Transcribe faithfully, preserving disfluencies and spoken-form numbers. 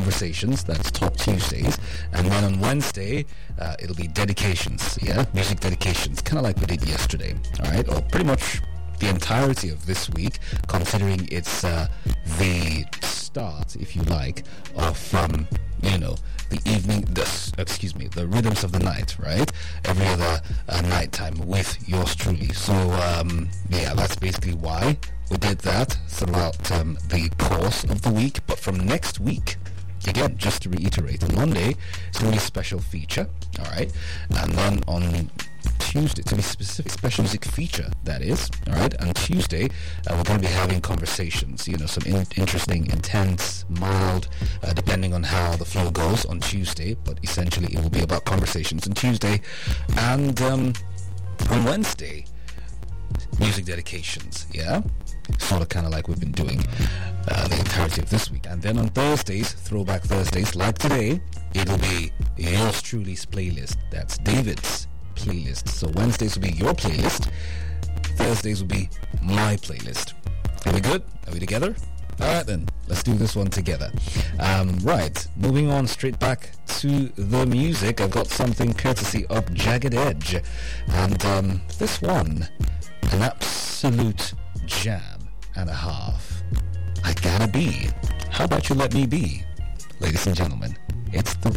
Conversations, that's Talk Tuesdays. And then on Wednesday, uh, it'll be Dedications, yeah? Music Dedications, kind of like we did yesterday, all right? Or pretty much the entirety of this week, considering it's uh, the start, if you like, of, um, you know, the evening, the, excuse me, the rhythms of the night, right? Every other uh, night time with yours truly. So, um, yeah, that's basically why we did that throughout um, the course of the week. But from next week, again, just to reiterate, on Monday, it's going to be a special feature, all right? And then on Tuesday, it's going to be a specific special music feature, that is, all right? And Tuesday, uh, we're going to be having conversations, you know, some in- interesting, intense, mild, uh, depending on how the flow goes on Tuesday, but essentially it will be about conversations on Tuesday. And um, on Wednesday, music dedications, yeah? Sort of kind of like we've been doing uh, the entirety of this week. And then on Thursdays, Throwback Thursdays, like today, it'll be yours truly's playlist. That's David's playlist. So Wednesdays will be your playlist. Thursdays will be my playlist. Are we good? Are we together? Alright then, let's do this one together. Um, right, moving on straight back to the music. I've got something courtesy of Jagged Edge. And um, this one, an absolute jam and a half. I gotta be. How about you let me be? Ladies and gentlemen, it's the